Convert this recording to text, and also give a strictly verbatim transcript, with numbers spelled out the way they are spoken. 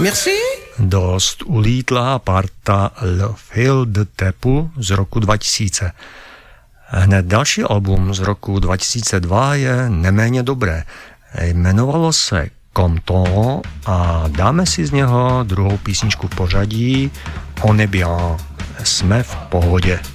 Merci. Dost ulítlá parta Le Fil de Tepu z roku dva tisíce. Hned další album z roku dva tisíce dva je neméně dobré. Jmenovalo se Compton a dáme si z něho druhou písničku v pořadí On est bien. Jsme v pohodě.